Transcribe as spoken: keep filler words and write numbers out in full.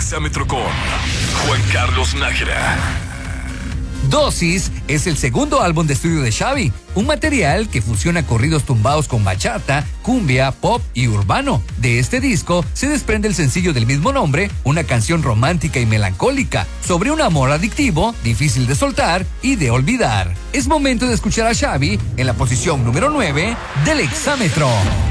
Exámetro con Juan Carlos Nájera. Dosis es el segundo álbum de estudio de Xavi, un material que fusiona corridos tumbados con bachata, cumbia, pop y urbano. De este disco se desprende el sencillo del mismo nombre, una canción romántica y melancólica sobre un amor adictivo, difícil de soltar y de olvidar. Es momento de escuchar a Xavi en la posición número nueve del Exámetro.